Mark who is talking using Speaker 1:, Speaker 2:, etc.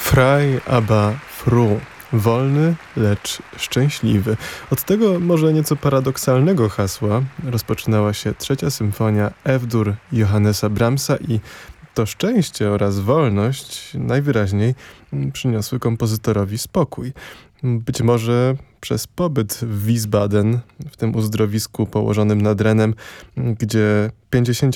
Speaker 1: Frei, aber froh. Wolny, lecz szczęśliwy. Od tego może nieco paradoksalnego hasła rozpoczynała się trzecia symfonia F-dur Johannesa Brahmsa i to szczęście oraz wolność najwyraźniej przyniosły kompozytorowi spokój. Być może przez pobyt w Wiesbaden, w tym uzdrowisku położonym nad Renem, gdzie